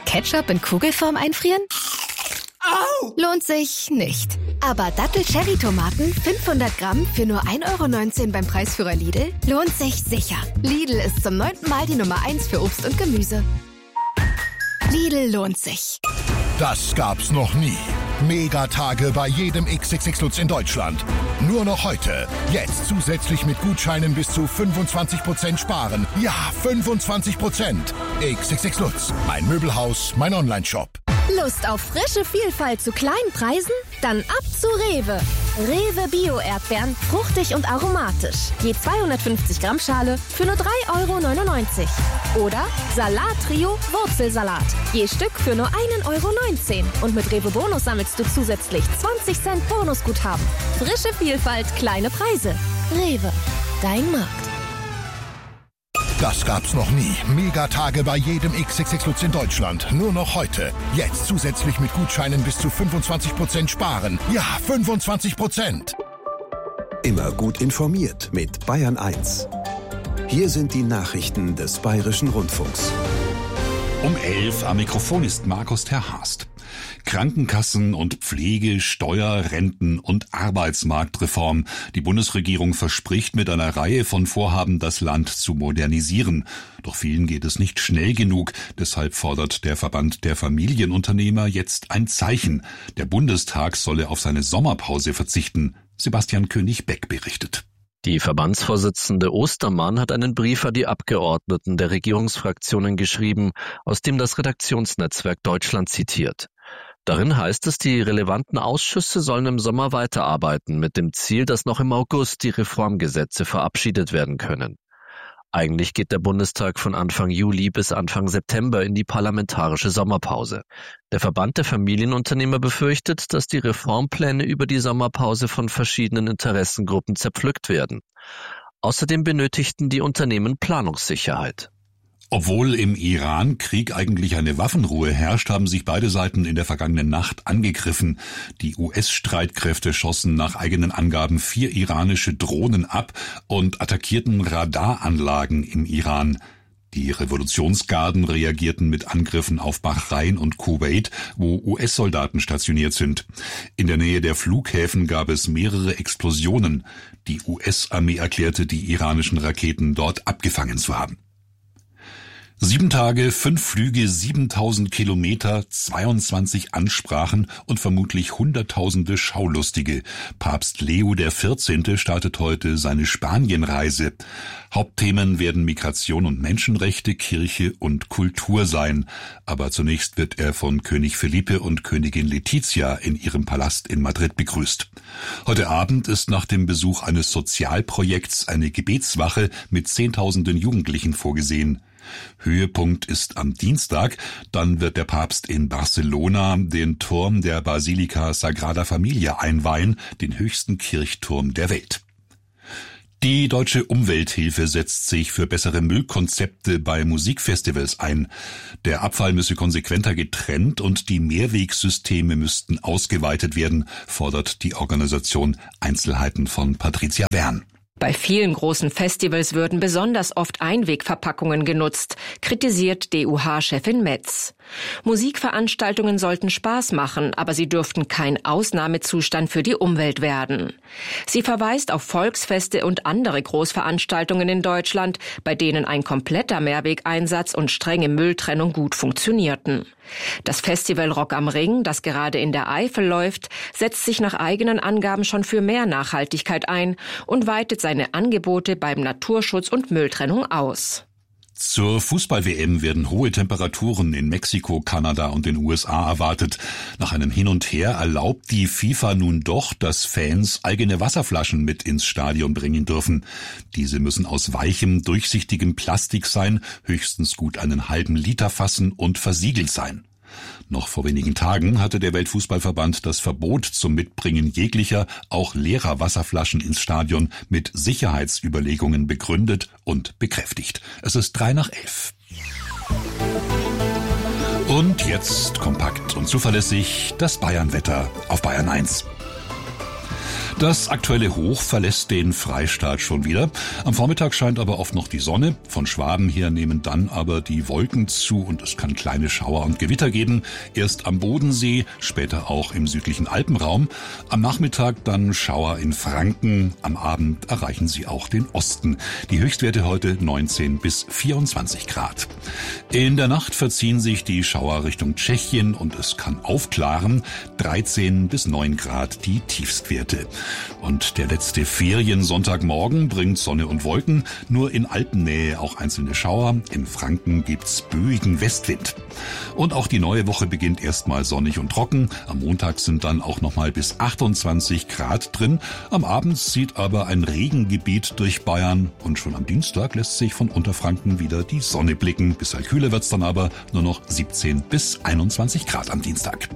Ketchup in Kugelform einfrieren? Au! Lohnt sich nicht. Aber Dattel-Cherry-Tomaten 500 Gramm für nur 1,19 € beim Preisführer Lidl lohnt sich sicher. Lidl ist zum 9. Mal die Nummer 1 für Obst und Gemüse. Lidl lohnt sich. Das gab's noch nie. Megatage bei jedem XXX Lutz in Deutschland. Nur noch heute. Jetzt zusätzlich mit Gutscheinen bis zu 25% sparen. Ja, 25%. XXX Lutz. Mein Möbelhaus, mein Onlineshop. Lust auf frische Vielfalt zu kleinen Preisen? Dann ab zu Rewe. Rewe Bio-Erdbeeren, fruchtig und aromatisch. Je 250 Gramm Schale für nur 3,99 €. Oder Salat-Trio Wurzelsalat. Je Stück für nur 1,19 € Und mit Rewe Bonus sammelst du zusätzlich 20 Cent Bonusguthaben. Frische Vielfalt, kleine Preise. Rewe, dein Markt. Das gab's noch nie. Megatage bei jedem XXX Lutz in Deutschland. Nur noch heute. Jetzt zusätzlich mit Gutscheinen bis zu 25% sparen. Ja, 25%. Immer gut informiert mit Bayern 1. Hier sind die Nachrichten des Bayerischen Rundfunks. Um 11 am Mikrofon ist Markus Terhast. Krankenkassen und Pflege, Steuer, Renten und Arbeitsmarktreform. Die Bundesregierung verspricht mit einer Reihe von Vorhaben, das Land zu modernisieren. Doch vielen geht es nicht schnell genug. Deshalb fordert der Verband der Familienunternehmer jetzt ein Zeichen. Der Bundestag solle auf seine Sommerpause verzichten. Sebastian König-Beck berichtet. Die Verbandsvorsitzende Ostermann hat einen Brief an die Abgeordneten der Regierungsfraktionen geschrieben, aus dem das Redaktionsnetzwerk Deutschland zitiert. Darin heißt es, die relevanten Ausschüsse sollen im Sommer weiterarbeiten, mit dem Ziel, dass noch im August die Reformgesetze verabschiedet werden können. Eigentlich geht der Bundestag von Anfang Juli bis Anfang September in die parlamentarische Sommerpause. Der Verband der Familienunternehmer befürchtet, dass die Reformpläne über die Sommerpause von verschiedenen Interessengruppen zerpflückt werden. Außerdem benötigten die Unternehmen Planungssicherheit. Obwohl im Iran-Krieg eigentlich eine Waffenruhe herrscht, haben sich beide Seiten in der vergangenen Nacht angegriffen. Die US-Streitkräfte schossen nach eigenen Angaben 4 iranische Drohnen ab und attackierten Radaranlagen im Iran. Die Revolutionsgarden reagierten mit Angriffen auf Bahrain und Kuwait, wo US-Soldaten stationiert sind. In der Nähe der Flughäfen gab es mehrere Explosionen. Die US-Armee erklärte, die iranischen Raketen dort abgefangen zu haben. 7 Tage, 5 Flüge, 7.000 Kilometer, 22 Ansprachen und vermutlich Hunderttausende Schaulustige. Papst Leo XIV. Startet heute seine Spanienreise. Hauptthemen werden Migration und Menschenrechte, Kirche und Kultur sein. Aber zunächst wird er von König Felipe und Königin Letizia in ihrem Palast in Madrid begrüßt. Heute Abend ist nach dem Besuch eines Sozialprojekts eine Gebetswache mit Zehntausenden Jugendlichen vorgesehen. Höhepunkt ist am Dienstag, dann wird der Papst in Barcelona den Turm der Basilika Sagrada Familia einweihen, den höchsten Kirchturm der Welt. Die Deutsche Umwelthilfe setzt sich für bessere Müllkonzepte bei Musikfestivals ein. Der Abfall müsse konsequenter getrennt und die Mehrwegsysteme müssten ausgeweitet werden, fordert die Organisation. Einzelheiten von Patricia Wern. Bei vielen großen Festivals würden besonders oft Einwegverpackungen genutzt, kritisiert DUH-Chefin Metz. Musikveranstaltungen sollten Spaß machen, aber sie dürften kein Ausnahmezustand für die Umwelt werden. Sie verweist auf Volksfeste und andere Großveranstaltungen in Deutschland, bei denen ein kompletter Mehrwegeinsatz und strenge Mülltrennung gut funktionierten. Das Festival Rock am Ring, das gerade in der Eifel läuft, setzt sich nach eigenen Angaben schon für mehr Nachhaltigkeit ein und weitet seine Angebote beim Naturschutz und Mülltrennung aus. Zur Fußball-WM werden hohe Temperaturen in Mexiko, Kanada und den USA erwartet. Nach einem Hin und Her erlaubt die FIFA nun doch, dass Fans eigene Wasserflaschen mit ins Stadion bringen dürfen. Diese müssen aus weichem, durchsichtigem Plastik sein, höchstens gut einen halben Liter fassen und versiegelt sein. Noch vor wenigen Tagen hatte der Weltfußballverband das Verbot zum Mitbringen jeglicher, auch leerer Wasserflaschen ins Stadion mit Sicherheitsüberlegungen begründet und bekräftigt. Es ist 11:03. Und jetzt kompakt und zuverlässig das Bayernwetter auf Bayern 1. Das aktuelle Hoch verlässt den Freistaat schon wieder. Am Vormittag scheint aber oft noch die Sonne. Von Schwaben her nehmen dann aber die Wolken zu und es kann kleine Schauer und Gewitter geben. Erst am Bodensee, später auch im südlichen Alpenraum. Am Nachmittag dann Schauer in Franken. Am Abend erreichen sie auch den Osten. Die Höchstwerte heute 19 bis 24 Grad. In der Nacht verziehen sich die Schauer Richtung Tschechien und es kann aufklaren. 13 bis 9 Grad die Tiefstwerte. Und der letzte Feriensonntagmorgen bringt Sonne und Wolken, nur in Alpennähe auch einzelne Schauer. In Franken gibt's böigen Westwind. Und auch die neue Woche beginnt erstmal sonnig und trocken. Am Montag sind dann auch nochmal bis 28 Grad drin. Am Abend zieht aber ein Regengebiet durch Bayern und schon am Dienstag lässt sich von Unterfranken wieder die Sonne blicken. Bisschen kühler wird's dann aber, nur noch 17 bis 21 Grad am Dienstag.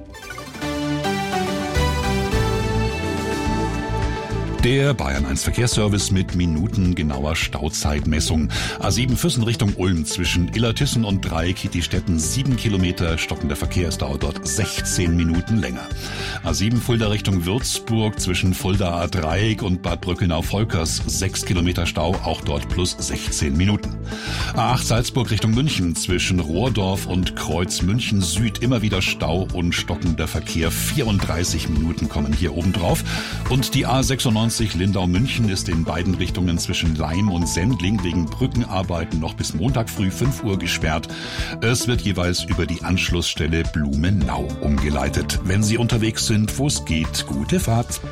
Der Bayern 1 Verkehrsservice mit minutengenauer Stauzeitmessung. A7 Füssen Richtung Ulm zwischen Illertissen und Dreieck-Kietistetten 7 Kilometer. Stockender Verkehr, es dauert dort 16 Minuten länger. A7 Fulda Richtung Würzburg zwischen Fulda A-Dreieck und Bad Brückenau-Volkers 6 Kilometer Stau, auch dort plus 16 Minuten. A8 Salzburg Richtung München zwischen Rohrdorf und Kreuz München Süd immer wieder Stau und stockender Verkehr. 34 Minuten kommen hier oben drauf. Und die A96 Lindau-München ist in beiden Richtungen zwischen Leim und Sendling wegen Brückenarbeiten noch bis Montag früh 5 Uhr gesperrt. Es wird jeweils über die Anschlussstelle Blumenau umgeleitet. Wenn Sie unterwegs sind, wo es geht, gute Fahrt.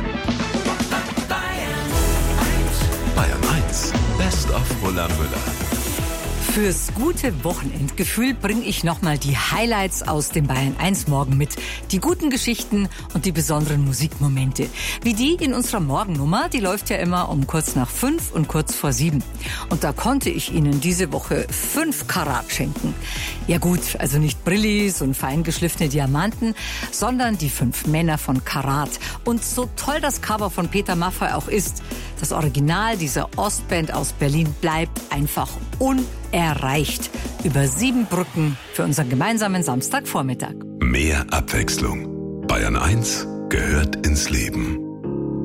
Bayern 1, Best of Roland Müller. Fürs gute Wochenendgefühl bringe ich nochmal die Highlights aus dem Bayern 1 Morgen mit. Die guten Geschichten und die besonderen Musikmomente. Wie die in unserer Morgennummer, die läuft ja immer um kurz nach 5 und kurz vor 7. Und da konnte ich Ihnen diese Woche 5 Karat schenken. Ja gut, also nicht Brillis und feingeschliffene Diamanten, sondern die 5 Männer von Karat. Und so toll das Cover von Peter Maffay auch ist, das Original dieser Ostband aus Berlin bleibt einfach unerreicht. Über 7 Brücken für unseren gemeinsamen Samstagvormittag. Mehr Abwechslung. Bayern 1 gehört ins Leben.